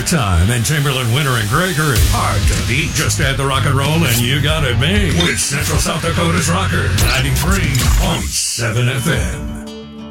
Overtime and Chamberlain, Winter, and Gregory. Hard to beat. Just add the rock and roll and you got it made. With Central South Dakota's Rocker, 93.7 FM.